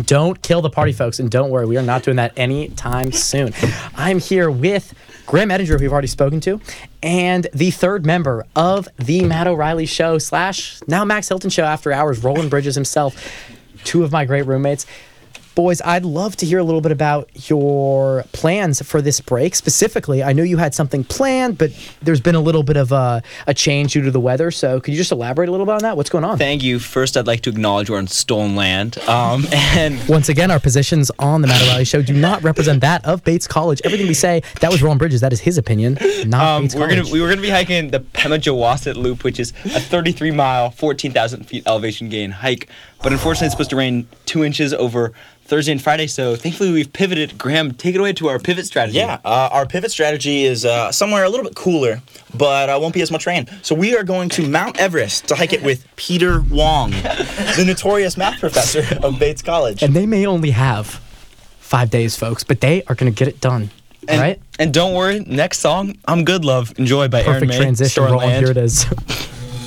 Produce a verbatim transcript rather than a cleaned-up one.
Don't kill the party, folks, and don't worry, we are not doing that anytime soon. I'm here with Graham Ettinger, who we've already spoken to, and the third member of the Matt O'Reilly Show slash now Max Hilton Show After Hours, Roland Bridges himself, two of my great roommates. Boys, I'd love to hear a little bit about your plans for this break. Specifically, I know you had something planned, but there's been a little bit of a, a change due to the weather. So could you just elaborate a little bit on that? What's going on? Thank you. First, I'd like to acknowledge we're on stolen land. Um, and Once again, our positions on the Matt O'Reilly Show do not represent that of Bates College. Everything we say, that was Roland Bridges. That is his opinion, not um, Bates we're College. gonna, we were going to be hiking the Pemigewasset Loop, which is a thirty-three mile, fourteen thousand feet elevation gain hike. But unfortunately, it's supposed to rain two inches over Thursday and Friday, so thankfully we've pivoted. Graham, take it away to our pivot strategy. Yeah, uh, our pivot strategy is uh, somewhere a little bit cooler, but uh, won't be as much rain. So we are going to Mount Everest to hike it with Peter Wong, the notorious math professor of Bates College. And they may only have five days, folks, but they are going to get it done, And, right? And don't worry, next song, I'm Good Love. Enjoy by Aaron Perfect May. transition, Store Roland. Land. Here it is.